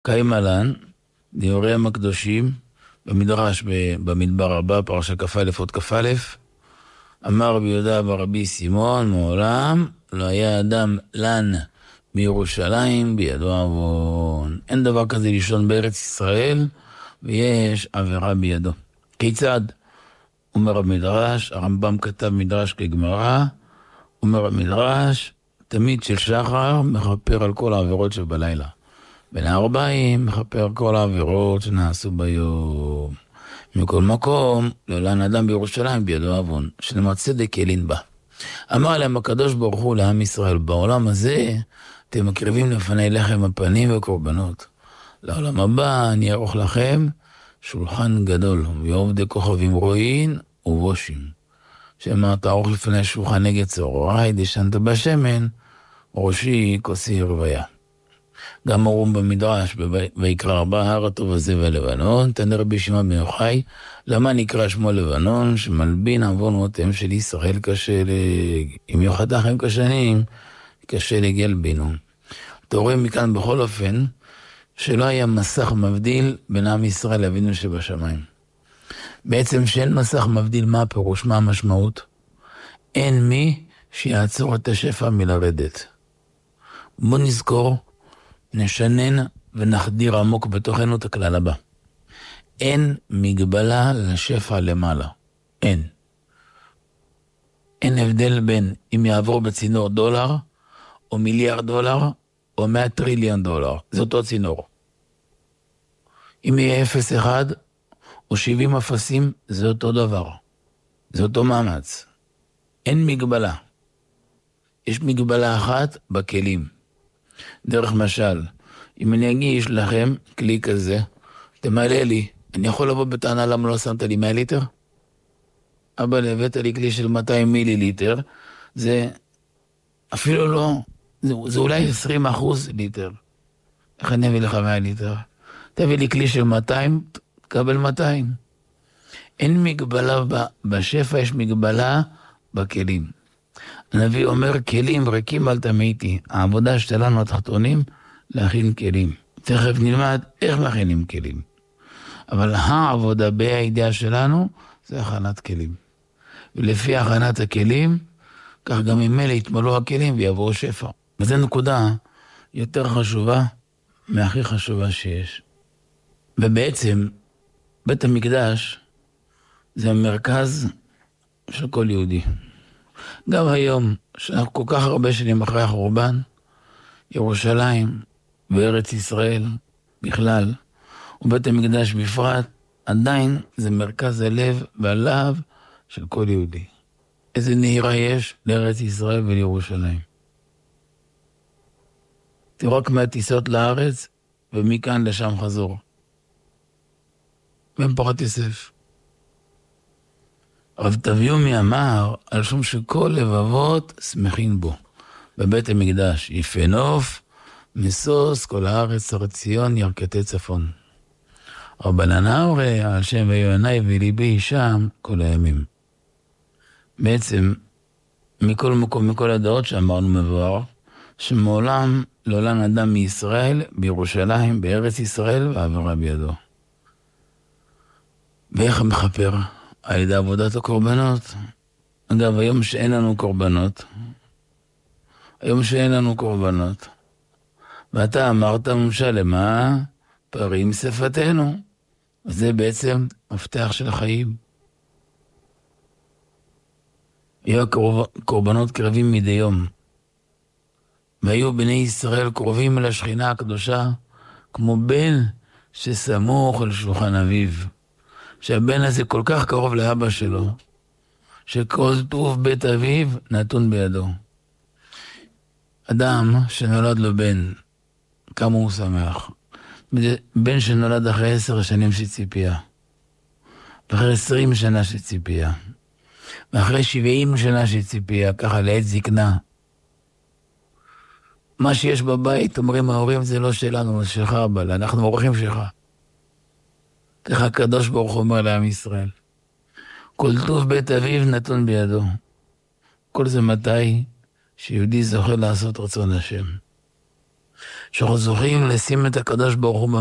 קיימלן, דבריהם הקדושים, במדרש במדבר הבא, פרשה כ"א עוד כ"א, אמר רבי יהודה ורבי סימון, מעולם לא היה אדם לן בירושלים בידו עוון. אין דבר כזה לישון בארץ ישראל, ויש עבירה בידו. כיצד? אומר המדרש, הרמב"ם כתב מדרש כגמרא, אומר המדרש, תמיד של שחר מכפר על כל העבירות שבלילה. בין הארבעים מכפר כל העבירות שנעשו ביום. מכל מקום, לעולם אדם בירושלים בידו עוון, שנאמר צדק ילין בה. אמר להם הקדוש ברוך הוא לעם ישראל, בעולם הזה אתם מקריבים לפני לחם הפנים וקורבנות. לעולם הבא אני אערוך לכם שולחן גדול, ועובדי כוכבים רואין ובושים. שאמר תערוך לפני שולחן נגד צהרי, דשנת בשמן, ראשי כוסי רוויה. גם מרום במדרש, ויקרא 4, הר הטוב הזה ולבנון, תנא רבי שמעון בן יוחאי, למה נקרא שמו לבנון, שמלבין עוונותיהם של ישראל כשלג, אם יוחתכם כשנים, כשלג ילבינו. אתה רואה מכאן בכל אופן, שלא היה מסך מבדיל בין עם ישראל לאבינו שבשמיים. בעצם שאין מסך מבדיל, מה הפירוש, מה המשמעות? אין מי שיעצור את השפע מלרדת. בוא נזכור, נשנן ונחדיר עמוק בתוכנו את הכלל הבא. אין מגבלה לשפע למעלה. אין. אין הבדל בין אם יעבור בצינור דולר, או מיליארד דולר, או 100 טריליון דולר. זה אותו צינור. אם יהיה 0.1, או 70 אפסים, זה אותו דבר. זה אותו מאמץ. אין מגבלה. יש מגבלה אחת בכלים. דרך משל, אם אני אגיש לכם כלי כזה, תמלא לי, אני יכול לבוא בטענה למה לא שמת לי 100 ליטר? אבל הבאת לי כלי של 200 מיליליטר, זה אפילו לא, זה אולי 20% ליטר. איך אני אביא לך 100 ליטר? תביא לי כלי של 200, תקבל 200. אין מגבלה בשפע, יש מגבלה בכלים. הנביא אומר, כלים ריקים אל תמיתי. העבודה שלנו התחתונים, להכין כלים. תכף נלמד איך להכינים כלים. אבל העבודה בידיעה שלנו, זה הכנת כלים. ולפי הכנת הכלים, כך גם ממילא יתמלאו הכלים ויבואו שפע. וזו נקודה יותר חשובה, מהכי חשובה שיש. ובעצם, בית המקדש, זה המרכז של כל יהודי. גם היום, שאנחנו כל כך הרבה שנים אחרי החורבן, ירושלים וארץ ישראל בכלל, ובית המקדש בפרט, עדיין זה מרכז הלב והלהב של כל יהודי. איזה נהירה יש לארץ ישראל ולירושלים. תראו רק מהטיסות לארץ, ומכאן לשם חזור. בן פורת יוסף. רב תביומי אמר על שום שכל לבבות שמחין בו. בבית המקדש יפה נוף, משוש כל הארץ ארץ ציון ירכתי צפון. רבנן אורי על שם ויועיני וליבי שם כל הימים. בעצם מכל מקום, מכל הדעות שאמרנו מבואר, שמעולם לעולם אדם מישראל, בירושלים, בארץ ישראל, ועברה בידו. ואיך המכפר? על ידי עבודת הקורבנות. אגב, היום שאין לנו קורבנות, ואתה אמרת שלמה, פרים שפתנו. וזה בעצם מפתח של החיים. היו קורבנות קרבים מדי יום. והיו בני ישראל קרובים אל השכינה הקדושה, כמו בן שסמוך על שולחן אביו. שהבן הזה כל כך קרוב לאבא שלו, שכל טוב בית אביו נתון בידו. אדם שנולד לו בן, כמה הוא שמח. בן שנולד אחרי 10 שנים של ציפייה, ואחרי 20 שנה של ציפייה, ואחרי 70 שנה של ציפייה, ככה לעת זקנה. מה שיש בבית, אומרים ההורים, זה לא שלנו, זה שלך, אבל אנחנו אורחים שלך. ככה הקדוש ברוך הוא אומר לעם ישראל. כל טוב בית אביו נתון בידו. כל זה מתי שיהודי זוכה לעשות רצון השם. שאנחנו זוכים לשים את הקדוש ברוך הוא